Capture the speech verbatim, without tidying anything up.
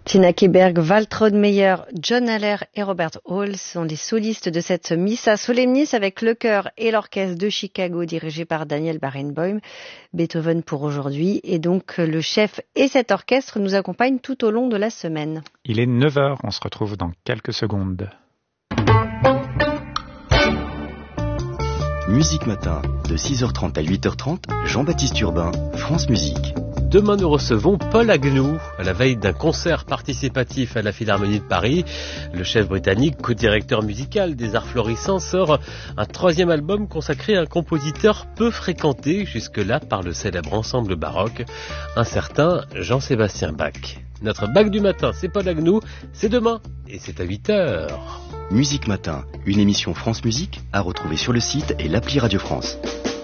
Tina Keberg, Waltraud Meyer, John Haller et Robert Hall sont les solistes de cette Missa Solemnis avec le chœur et l'orchestre de Chicago dirigé par Daniel Barenboim. Beethoven pour aujourd'hui et donc le chef et cet orchestre nous accompagnent tout au long de la semaine. Il est neuf heures, on se retrouve dans quelques secondes. Musique Matin, de six heures trente à huit heures trente, Jean-Baptiste Urbain, France Musique. Demain, nous recevons Paul Agnew, à la veille d'un concert participatif à la Philharmonie de Paris. Le chef britannique, co-directeur musical des Arts Florissants, sort un troisième album consacré à un compositeur peu fréquenté jusque-là par le célèbre ensemble baroque, un certain Jean-Sébastien Bach. Notre Bach du matin, c'est Paul Agnew, c'est demain, et c'est à huit heures. Musique Matin, une émission France Musique à retrouver sur le site et l'appli Radio France.